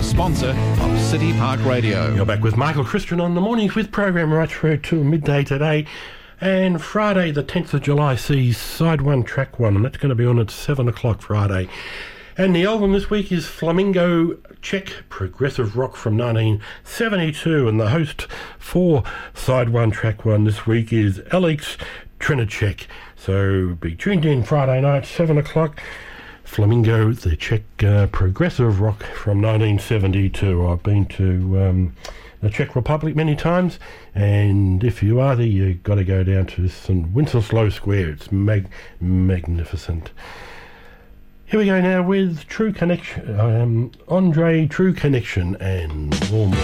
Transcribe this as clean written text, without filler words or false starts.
sponsor of City Park Radio. You're back with Michael Christian on the Mornings With program right through to midday today. And Friday, the 10th of July, sees Side 1, Track 1, and that's going to be on at 7 o'clock Friday. And the album this week is Flamingo, Czech progressive rock from 1972, and the host for Side 1, Track 1 this week is Alex Trinacek. So be tuned in Friday night, 7 o'clock. Flamingo, the Czech progressive rock from 1972. I've been to the Czech Republic many times, and if you are there, you've got to go down to St. Wenceslas Square. It's magnificent. Here we go now with True Connection, Andre True Connection and Warm Weather.